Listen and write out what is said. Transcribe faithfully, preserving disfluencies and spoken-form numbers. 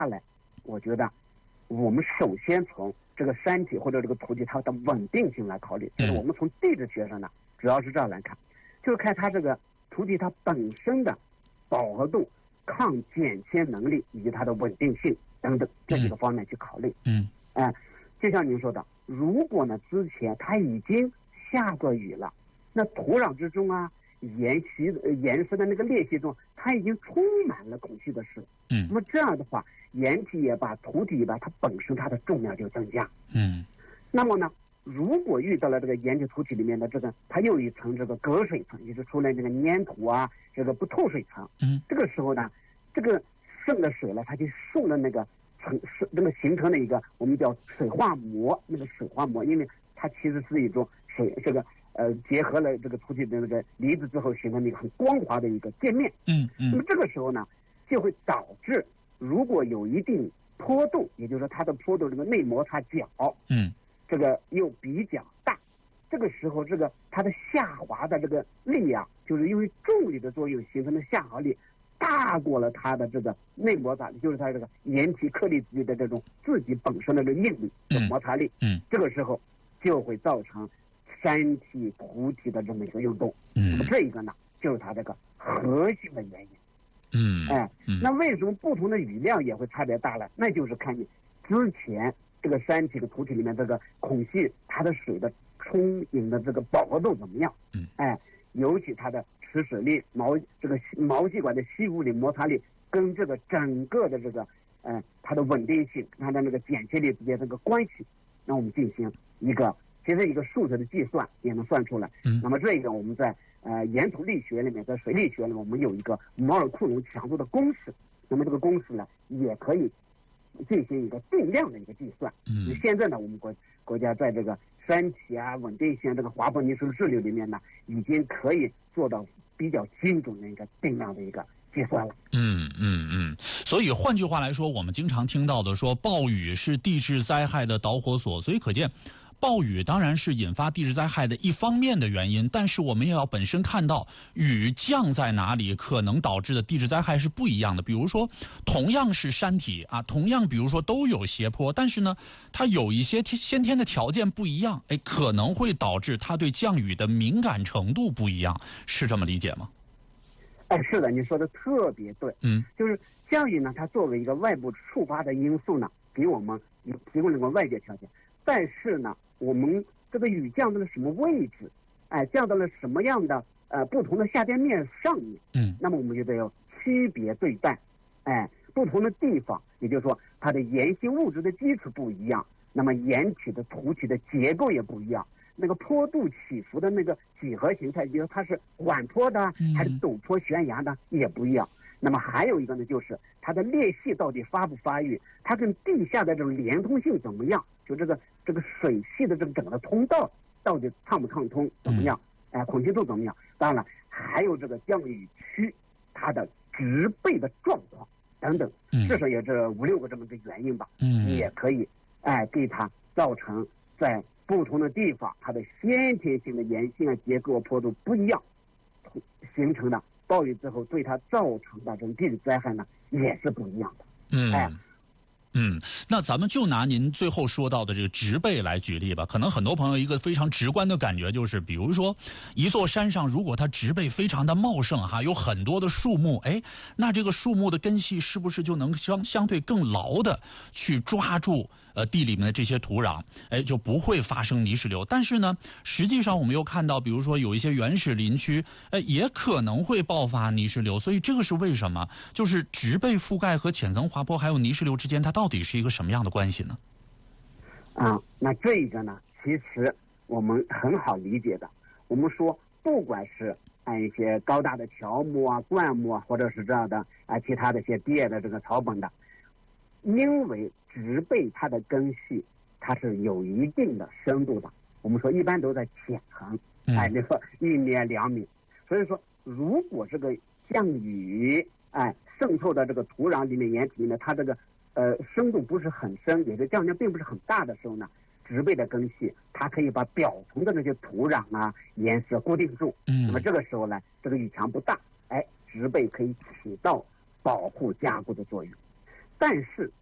来，我觉得我们首先从这个山体或者这个土地它的稳定性来考虑，就是我们从地质学上呢，主要是这样来看，就是看它这个土地它本身的饱和度、抗碱性能力以及它的稳定性等等这几个方面去考虑。 嗯， 哎、呃，就像您说的，如果呢之前它已经下过雨了，那土壤之中啊、岩隙、岩石的那个裂隙中，它已经充满了空气的水。 嗯， 那么这样的话，岩体也罢，土地也罢，它本身它的重量就增加。 嗯， 那么呢，如果遇到了这个岩体土体里面的这个，它又一层这个隔水层，也就出来这个粘土啊，这个不透水层。 嗯， 这个时候呢，这个渗的水呢，它就受了那个层是那个形成了一个我们叫水化膜，那个水化膜，因为它其实是一种水这个呃结合了这个土体的那个离子之后形成的一个很光滑的一个界面。 嗯嗯， 那么这个时候呢，就会导致如果有一定坡度，也就是说它的坡度这个内摩擦角， 嗯， 这个又比较大，这个时候这个它的下滑的这个力量，就是因为重力的作用形成的下滑力大过了它的这个内摩擦力，就是它这个岩体颗粒之间的这种自己本身的这个应力的摩擦力。 嗯， 这个时候就会造成山体土体的这么一个运动。 嗯， 那么这一个呢，就是它这个核心的原因。 嗯， 哎，那为什么不同的雨量也会差别大呢？那就是看你之前这个山体的土体里面这个孔隙它的水的充盈的这个饱和度怎么样？ 嗯， 哎，尤其它的持水力、毛这个毛细管的吸附力、摩擦力跟这个整个的这个呃它的稳定性、它的那个碱性力之间这个关系，那我们进行一个其实一个数学的计算也能算出来。 嗯， 那么这个我们在呃岩土力学里面，在水力学里面，我们有一个摩尔库隆强度的公式。那么这个公式呢，也可以进行一个定量的一个计算。 嗯， 现在呢，我们国国家在这个山体啊、稳定性这个滑坡泥石质流里面呢，已经可以做到比较精准的一个定量的一个计算了。 嗯嗯嗯，所以换句话来说，我们经常听到的说暴雨是地质灾害的导火索，所以可见暴雨当然是引发地质灾害的一方面的原因，但是我们也要本身看到雨降在哪里可能导致的地质灾害是不一样的。比如说同样是山体啊，同样比如说都有斜坡，但是呢它有一些先天的条件不一样，哎，可能会导致它对降雨的敏感程度不一样，是这么理解吗？ 哎，是的，你说的特别对。 嗯， 就是降雨呢，它作为一个外部触发的因素呢，给我们提供了个外界条件，但是呢，我们这个雨降到了什么位置，哎，降到了什么样的呃不同的下降面上面， 嗯， 那么我们就得要区别对待，哎，不同的地方，也就是说它的岩性物质的基础不一样，那么岩体的土体的结构也不一样，那个坡度起伏的那个几何形态，比如它是缓坡的还是陡坡悬崖的也不一样。那么还有一个呢，就是它的裂隙到底发不发育，它跟地下的这种连通性怎么样？就这个这个水系的这个整个通道到底畅不畅通怎么样？哎，孔隙度怎么样？当然了，还有这个降雨区它的植被的状况等等，至少有这五六个这么个原因吧， 嗯， 也可以哎给它造成在不同的地方它的先天性的岩性啊、结构坡度不一样，形成的暴雨之后对它造成的这种地质灾害呢也是不一样的。 嗯， 哎， 嗯，那咱们就拿您最后说到的这个植被来举例吧。可能很多朋友一个非常直观的感觉就是，比如说一座山上，如果它植被非常的茂盛哈，有很多的树木，哎，那这个树木的根系是不是就能相相对更牢的去抓住呃地里面的这些土壤，哎，就不会发生泥石流？但是呢，实际上我们又看到，比如说有一些原始林区，哎，也可能会爆发泥石流。所以这个是为什么？就是植被覆盖和浅层滑坡还有泥石流之间，它到底是一个什么样的关系呢？ 啊，那这个呢，其实我们很好理解的。我们说，不管是按一些高大的乔木啊、灌木啊，或者是这样的啊其他的一些低矮的这个草本的，因为植被它的根系它是有一定的深度的，我们说一般都在浅层，哎，你说一米两米，所以说如果这个降雨哎渗透到这个土壤里面、岩体里面，它这个呃深度不是很深，也就降量并不是很大的时候呢，植被的根系它可以把表层的那些土壤啊、岩石固定住。 嗯， 那么这个时候呢，这个雨强不大，哎，植被可以起到保护加固的作用。 但是